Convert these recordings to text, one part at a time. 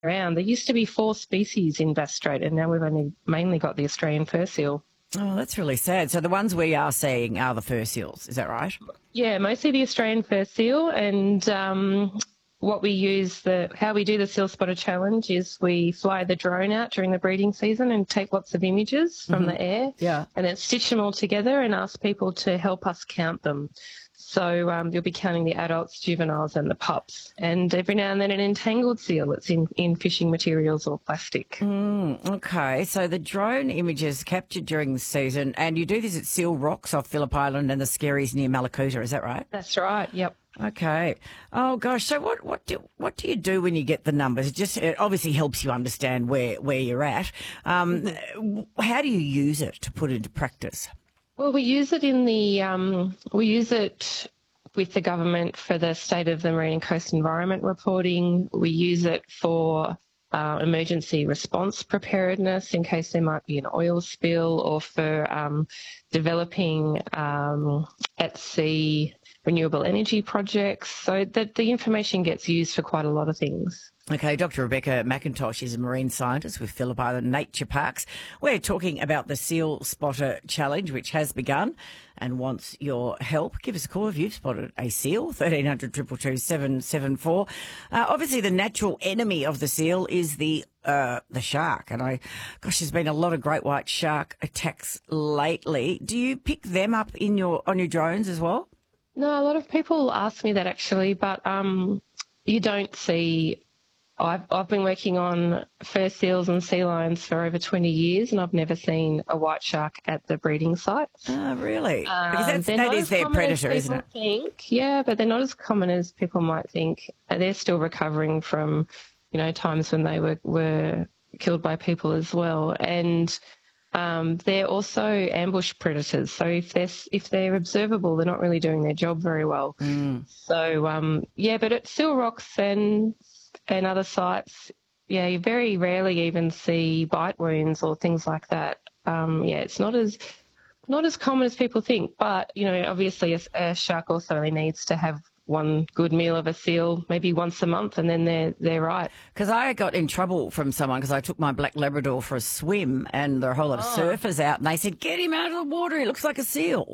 around. There used to be 4 species in Bass Strait, and now we've only mainly got the Australian fur seal. Oh, that's really sad. So the ones we are seeing are the fur seals, is that right? Yeah, mostly the Australian fur seal, and what we use, how we do the Seal Spotter Challenge is we fly the drone out during the breeding season and take lots of images from the air, Yeah. and then stitch them all together and ask people to help us count them. So you'll be counting the adults, juveniles and the pups, and every now and then an entangled seal that's in fishing materials or plastic. Okay, so the drone images captured during the season, and you do this at Seal Rocks off Phillip Island and the Skerries near Malakuta, is that right? That's right, yep. Okay. Oh gosh. So what do you do when you get the numbers? It obviously helps you understand where you're at. How do you use it to put into practice? Well, we use it with the government for the State of the Marine and Coast Environment reporting. We use it for emergency response preparedness in case there might be an oil spill, or for developing at sea renewable energy projects, so that the information gets used for quite a lot of things. Okay, Dr. Rebecca McIntosh is a marine scientist with Phillip Island Nature Parks. We're talking about the Seal Spotter Challenge, which has begun and wants your help. Give us a call if you've spotted a seal, 1300 222 774. Obviously, the natural enemy of the seal is the shark. And there's been a lot of great white shark attacks lately. Do you pick them up on your drones as well? No, a lot of people ask me that actually, but you don't see. I've been working on fur seals and sea lions for over 20 years, and I've never seen a white shark at the breeding sites. Oh, really? Because that is their predator, isn't it? Yeah, but they're not as common as people might think. They're still recovering from, times when they were killed by people as well, and they're also ambush predators. So if they're observable, they're not really doing their job very well. So but at Seal Rocks and other sites, you very rarely even see bite wounds or things like that. It's not as common as people think. But obviously a shark also only needs to have one good meal of a seal maybe once a month, and then they're right. Because I got in trouble from someone because I took my black Labrador for a swim, and there were a whole lot of surfers out, and they said, "Get him out of the water. He looks like a seal."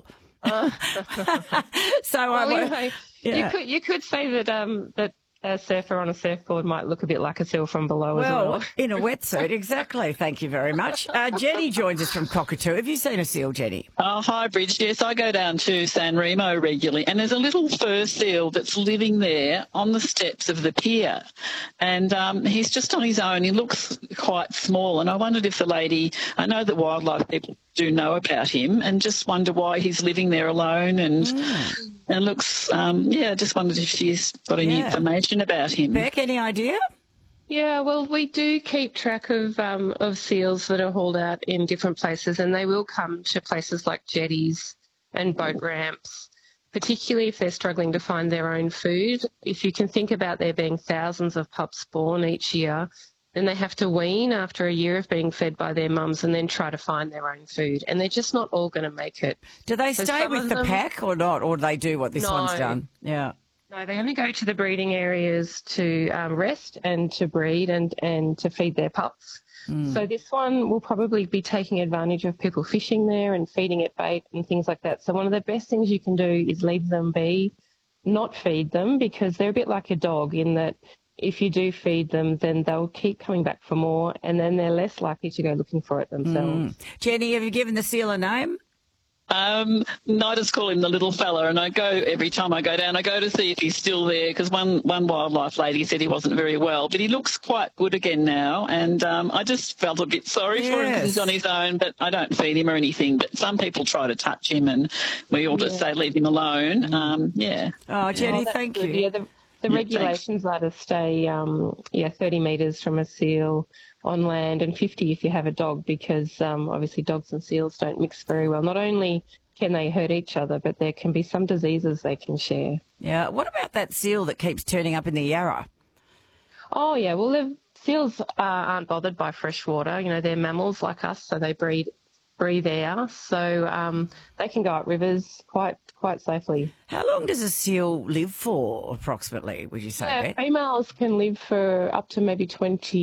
You could say that a surfer on a surfboard might look a bit like a seal from below as well. In a wetsuit, exactly. Thank you very much. Jenny joins us from Cockatoo. Have you seen a seal, Jenny? Oh, hi, Bridge. Yes, I go down to San Remo regularly, and there's a little fur seal that's living there on the steps of the pier, and he's just on his own. He looks quite small, and I wondered if the lady, I know that wildlife people do know about him, and just wonder why he's living there alone, and looks, just wondered if she's got any information about him. Beck, any idea? Yeah, well, we do keep track of seals that are hauled out in different places, and they will come to places like jetties and boat ramps, particularly if they're struggling to find their own food. If you can think about there being thousands of pups born each year, then they have to wean after a year of being fed by their mums and then try to find their own food, and they're just not all going to make it. Do they stay with the pack or not, or do they do what this one's done? Yeah. No, they only go to the breeding areas to rest and to breed and to feed their pups. So this one will probably be taking advantage of people fishing there and feeding it bait and things like that. So one of the best things you can do is leave them be, not feed them, because they're a bit like a dog in that if you do feed them, then they'll keep coming back for more, and then they're less likely to go looking for it themselves. Jenny, have you given the seal a name? No, I just call him the little fella, and every time I go down, I go to see if he's still there, because one wildlife lady said he wasn't very well, but he looks quite good again now, and I just felt a bit sorry for him because he's on his own, but I don't feed him or anything, but some people try to touch him, and we all just say leave him alone. Oh, Jenny, thank you. Yeah, the regulations are to stay 30 metres from a seal on land and 50 if you have a dog, because obviously dogs and seals don't mix very well. Not only can they hurt each other, but there can be some diseases they can share. Yeah. What about that seal that keeps turning up in the Yarra? Oh, yeah. Well, the seals aren't bothered by fresh water. They're mammals like us, so they breathe air. So they can go up rivers quite safely. How long does a seal live for, approximately, would you say, Beth? Females can live for up to maybe 20